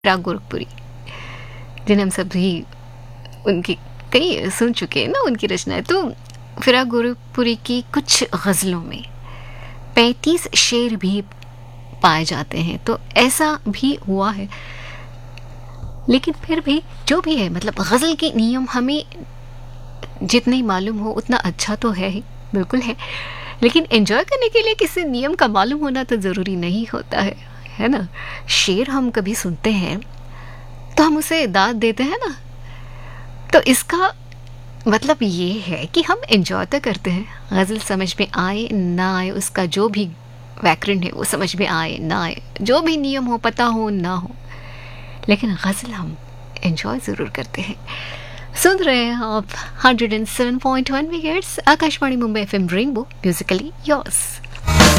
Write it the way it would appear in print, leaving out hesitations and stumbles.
फिराक गोरखपुरी, जिन्हें हम सभी उनकी कई सुन चुके हैं ना उनकी रचनाएं। तो फिराक गोरखपुरी की कुछ गज़लों में 35 शेर भी पाए जाते हैं, तो ऐसा भी हुआ है। लेकिन फिर भी जो भी है, मतलब गज़ल के नियम हमें जितने ही मालूम हो उतना अच्छा तो है ही, बिल्कुल है। लेकिन एंजॉय करने के लिए किसी नियम का मालूम होना तो ज़रूरी नहीं होता है ना। शेर हम कभी सुनते हैं तो हम उसे दाद देते हैं ना, तो इसका मतलब ये है कि हम एंजॉय तो करते हैं, गज़ल समझ में आए ना आए, उसका जो भी व्याकरण है वो समझ में आए ना आए, जो भी नियम हो पता हो ना हो, लेकिन गज़ल हम एंजॉय ज़रूर करते हैं। सुन रहे हैं आप 107.1 megahertz Akashvani Mumbai FM rainbow, Musically yours.